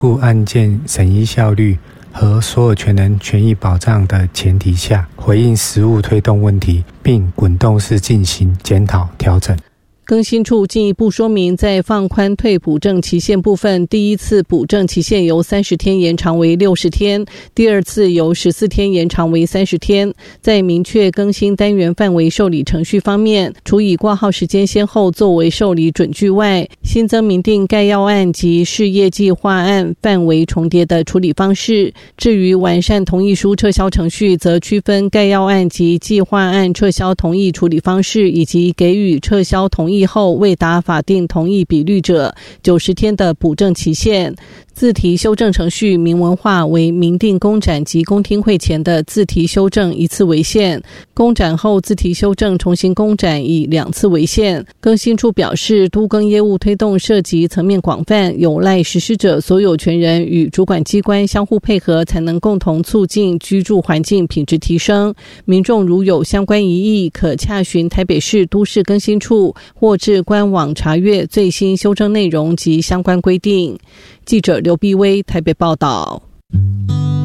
顾案件审议效率和所有权人权益保障的前提下，回应实务推动问题，并滚动式进行检讨调整。 更新处进一步说明，在放宽退补正期限部分，第一次补正期限由30天延长为60天，第二次由14天延长为30天。在明确更新单元范围受理程序方面，除以挂号时间先后作为受理准据外，新增明定概要案及事业计划案范围重叠的处理方式。至于完善同意书撤销程序，则区分概要案及计划案撤销同意处理方式，以及给予撤销同意后未达法定同意比率者90天的补正期限。自题修正程序明文化为明定公展及公听会前的自题修正一次为限，公展后自题修正重新公展以2次为限。更新处表示，都更业务推动涉及层面广泛，有赖实施者所有权人与主管机关相互配合，才能共同促进居住环境品质提升。民众如有相关疑义，可洽询台北市都市更新处或至官网查阅最新修正内容及相关规定。记者刘碧薇台北报道。